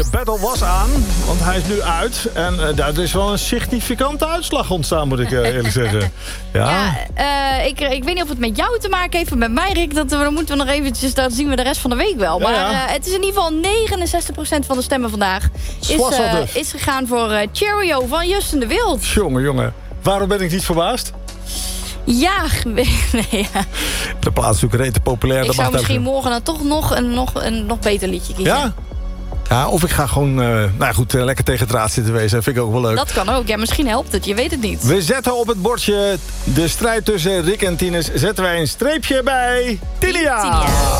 De battle was aan, want hij is nu uit. En daar is wel een significante uitslag ontstaan, moet ik eerlijk zeggen. Ja, ik weet niet of het met jou te maken heeft, met mij, Rick. Dan moeten we nog eventjes, dat zien we de rest van de week wel. Maar het is in ieder geval 69% van de stemmen vandaag is gegaan voor Cheerio van Justin de Wild. Jongen. Waarom ben ik niet verbaasd? Ja, nee. De plaats is natuurlijk rete populair. Ik zou misschien morgen dan toch een nog beter liedje kiezen. Ja? Ja, of ik ga gewoon lekker tegen het draad zitten wezen. Dat vind ik ook wel leuk. Dat kan ook. Ja, misschien helpt het. Je weet het niet. We zetten op het bordje de strijd tussen Rick en Tinus. Zetten wij een streepje bij Tilia.